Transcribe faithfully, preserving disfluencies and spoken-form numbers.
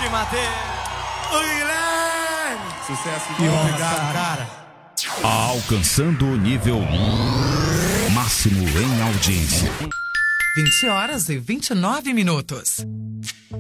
Grande Matheus. Ô, Guilherme. Sucesso. Que obrigado, cara. Alcançando o nível máximo em audiência. vinte horas e vinte e nove minutos.